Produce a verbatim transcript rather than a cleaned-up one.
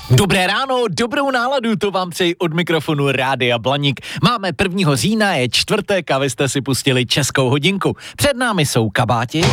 Dobré ráno, dobrou náladu, to vám přeji od mikrofonu Rádia Blaník. Máme prvního října, je čtvrtek a vy jste si pustili Českou hodinku. Před námi jsou kabáti.